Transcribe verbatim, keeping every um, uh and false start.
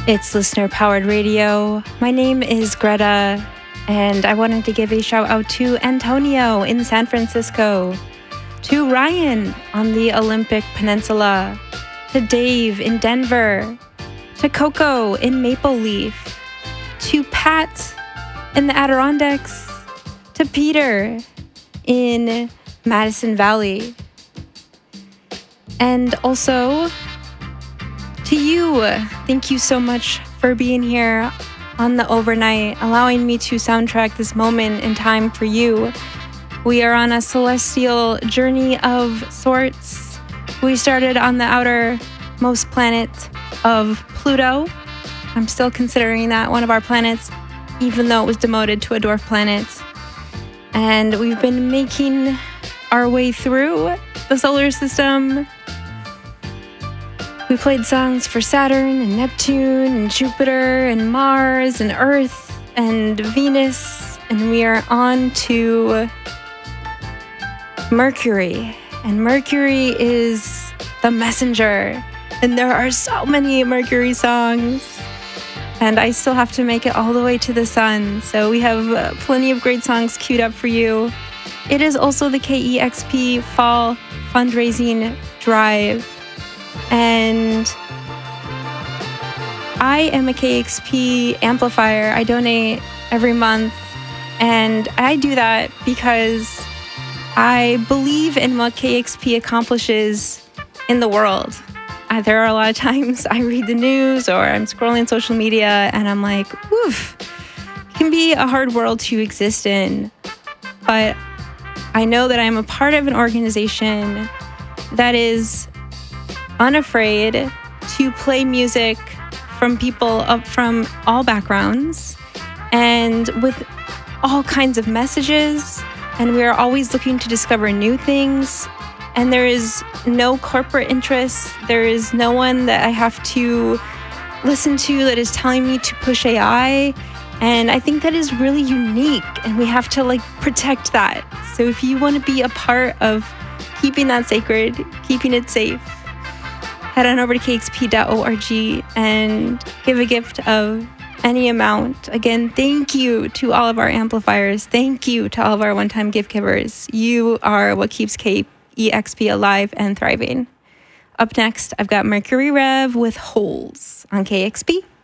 It's Listener Powered Radio. My name is Greta, and I wanted to give a shout out to Antonio in San Francisco, to Ryan on the Olympic Peninsula, to Dave in Denver, to Coco in Maple Leaf, to Pat in the Adirondacks, to Peter in Madison Valley, and also to you. Thank you so much for being here on the overnight, allowing me to soundtrack this moment in time for you. We are on a celestial journey of sorts. We started on the outermost planet of Pluto. I'm still considering that one of our planets, even though it was demoted to a dwarf planet. And we've been making our way through the solar system. We played songs for Saturn and Neptune and Jupiter and Mars and Earth and Venus. And we are on to Mercury. And Mercury is the messenger. And there are so many Mercury songs. And I still have to make it all the way to the sun. So we have uh, plenty of great songs queued up for you. It is also the K E X P Fall Fundraising Drive. And I am a K X P amplifier. I donate every month. And I do that because I believe in what K X P accomplishes in the world. Uh, there are a lot of times I read the news or I'm scrolling social media and I'm like, oof, it can be a hard world to exist in. But I know that I'm a part of an organization that is unafraid to play music from people up from all backgrounds and with all kinds of messages. And we are always looking to discover new things. And there is no corporate interest. There is no one that I have to listen to that is telling me to push A I. And I think that is really unique. And we have to like protect that. So if you want to be a part of keeping that sacred, keeping it safe, head on over to k x p dot org and give a gift of any amount. Again, thank you to all of our amplifiers. Thank you to all of our one-time gift givers. You are what keeps K E X P alive and thriving. Up next, I've got Mercury Rev with Holes on K X P.